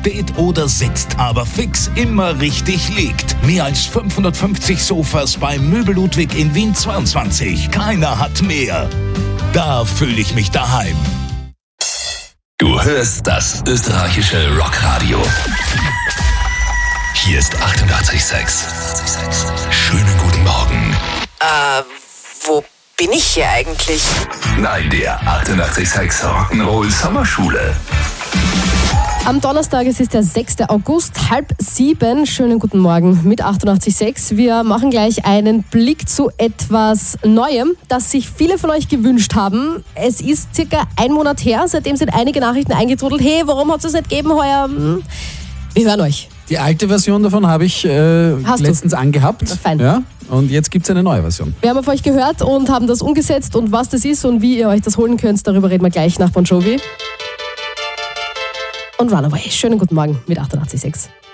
steht oder sitzt, aber fix immer richtig liegt. Mehr als 550 Sofas bei Möbel Ludwig in Wien 22. Keiner hat mehr. Da fühle ich mich daheim. Du hörst das österreichische Rockradio. Hier ist 88,6. Schönen guten Morgen. Wo bin ich hier eigentlich? Nein, der 88,6 Rock'n'Roll Sommerschule. Am Donnerstag, es ist der 6. August, 6:30. Schönen guten Morgen mit 88,6. Wir machen gleich einen Blick zu etwas Neuem, das sich viele von euch gewünscht haben. Es ist circa 1 Monat her, seitdem sind einige Nachrichten eingetrudelt. Hey, warum hat es das nicht gegeben heuer? Wir hören euch. Die alte Version davon habe ich letztens angehabt. Fein. Ja, und jetzt gibt es eine neue Version. Wir haben auf euch gehört und haben das umgesetzt, und was das ist und wie ihr euch das holen könnt, darüber reden wir gleich nach Bon Jovi und Runaway. Schönen guten Morgen mit 88,6.